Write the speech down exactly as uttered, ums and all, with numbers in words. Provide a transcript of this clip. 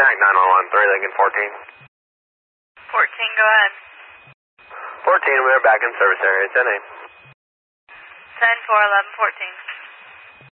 Mac nine one one, three Lincoln fourteen. fourteen, go ahead. fourteen, we are back in service area, ten eight. ten four eleven fourteen.